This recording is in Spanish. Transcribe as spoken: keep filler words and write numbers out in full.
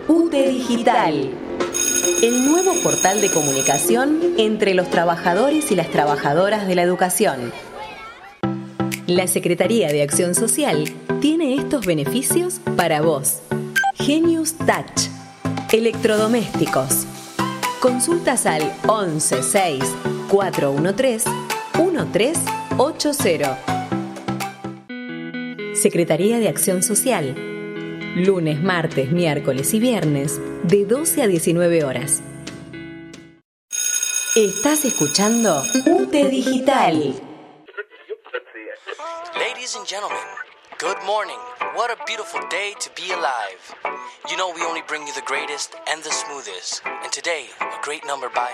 U T E Digital, el nuevo portal de comunicación entre los trabajadores y las trabajadoras de la educación. La Secretaría de Acción Social tiene estos beneficios para vos. Genius Touch, electrodomésticos. Consultas al once seis cuatro uno tres uno tres ocho cero. Secretaría de Acción Social. Lunes, martes, miércoles y viernes de doce a diecinueve horas. Estás escuchando U T E Digital. Ladies and gentlemen, good morning. What a beautiful day to be alive. You know we only bring you the greatest and the smoothest. And today, a great number by